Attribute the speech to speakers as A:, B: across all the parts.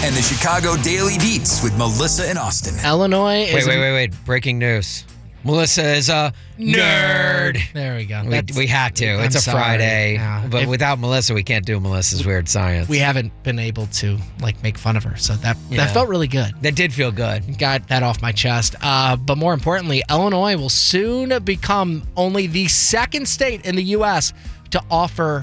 A: and the Chicago Daily Beats with Melissa and Austin.
B: Illinois is...
C: Wait. Breaking news. Melissa is a nerd.
B: There we go.
C: We had to. It's a Friday.
B: Yeah.
C: But without Melissa, we can't do Melissa's Weird Science.
B: We haven't been able to make fun of her. So that felt really good.
C: That did feel good.
B: Got that off my chest. But more importantly, Illinois will soon become only the second state in the U.S. to offer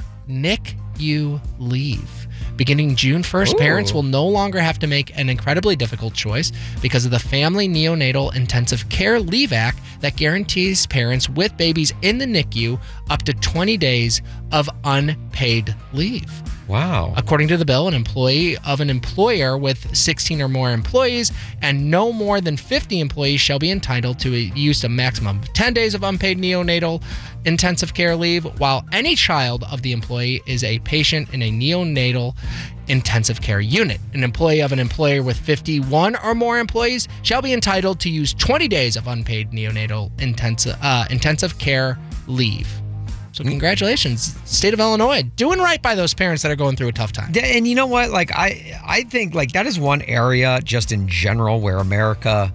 B: NICU leave. Beginning June 1st, parents will no longer have to make an incredibly difficult choice because of the Family Neonatal Intensive Care Leave Act that guarantees parents with babies in the NICU up to 20 days of unpaid leave.
C: Wow.
B: According to the bill, an employee of an employer with 16 or more employees and no more than 50 employees shall be entitled to use a maximum of 10 days of unpaid neonatal intensive care leave, while any child of the employee is a patient in a neonatal intensive care unit. An employee of an employer with 51 or more employees shall be entitled to use 20 days of unpaid neonatal intensive care leave. So congratulations, state of Illinois, doing right by those parents that are going through a tough time.
C: And you know what? I think that is one area just in general where America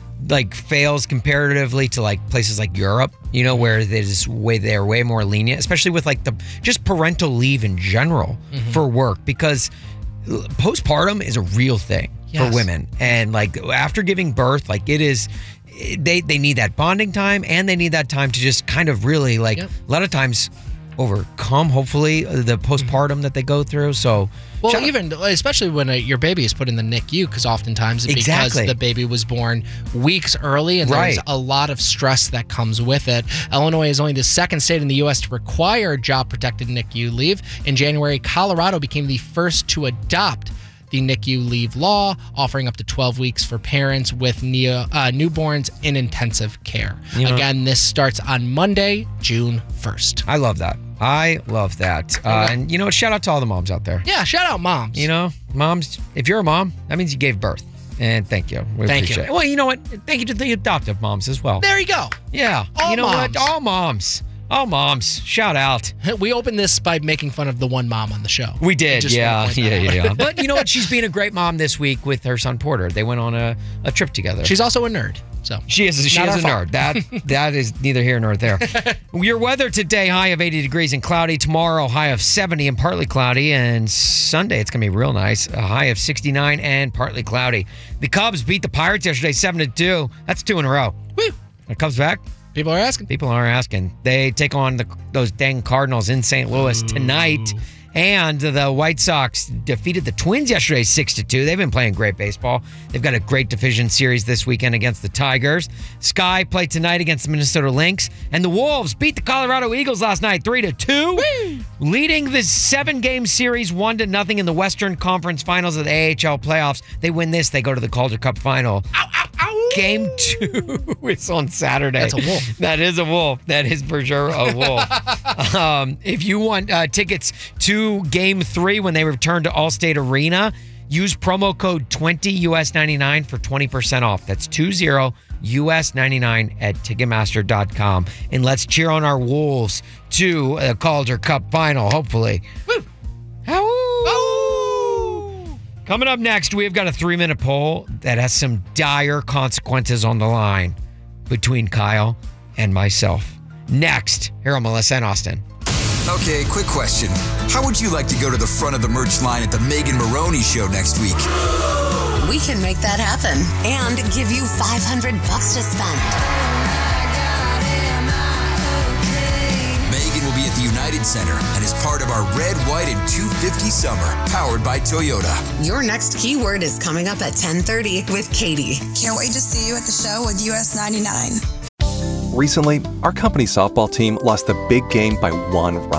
C: fails comparatively to places like Europe, where they're way more lenient, especially with just parental leave in general for work, because postpartum is a real thing for women. And after giving birth, it is, they need that bonding time, and they need that time to just kind of really a lot of times overcome, hopefully, the postpartum that they go through. So, especially when your baby is put in the NICU, because oftentimes it's because the baby was born weeks early, and there's a lot of stress that comes with it. Illinois is only the second state in the U.S. to require job-protected NICU leave. In January, Colorado became the first to adopt the NICU leave law, offering up to 12 weeks for parents with newborns in intensive care. Again, this starts on Monday, June 1st. I love that. And you know what? Shout out to all the moms out there.
B: Yeah, shout out moms.
C: Moms, if you're a mom, that means you gave birth. And thank you. We appreciate it. Well, you know what? Thank you to the adoptive moms as well.
B: There you go.
C: Yeah.
B: All moms.
C: What? All moms. All moms. Shout out.
B: We opened this by making fun of the one mom on the show.
C: We did. Yeah. But you know what? She's being a great mom this week with her son Porter. They went on a trip together.
B: She's also a nerd. So
C: she is a nerd. That is neither here nor there. Your weather today, high of 80 degrees and cloudy. Tomorrow, high of 70 and partly cloudy. And Sunday, it's going to be real nice. A high of 69 and partly cloudy. The Cubs beat the Pirates yesterday 7-2. That's 2 in a row.
B: Woo!
C: The Cubs back.
B: People are asking. They
C: take on those dang Cardinals in St. Louis tonight. And the White Sox defeated the Twins yesterday 6-2. They've been playing great baseball. They've got a great division series this weekend against the Tigers. Sky played tonight against the Minnesota Lynx. And the Wolves beat the Colorado Eagles last night 3-2. Woo! Leading the 7-game series 1-0 in the Western Conference Finals of the AHL playoffs. They win this, they go to the Calder Cup final. Ow, ow, ow. Game 2 is on Saturday.
B: That's a wolf.
C: That is a wolf. That is for sure a wolf. If you want tickets to Game 3 when they return to Allstate Arena, use promo code 20US99 for 20% off. That's 20US99 at Ticketmaster.com. And let's cheer on our Wolves to the Calder Cup final, hopefully. Woo! Coming up next, we've got a 3-minute poll that has some dire consequences on the line between Kyle and myself. Next, here on Melissa and Austin.
A: Okay, quick question. How would you like to go to the front of the merch line at the Megan Maroney show next week?
D: We can make that happen and give you $500 to spend.
A: Megan will be at the United Center and is part of our Red, White, and 250 Summer, powered by Toyota.
D: Your next keyword is coming up at 10:30 with Katie.
E: Can't wait to see you at the show with US 99.
F: Recently, our company softball team lost the big game by 1 run.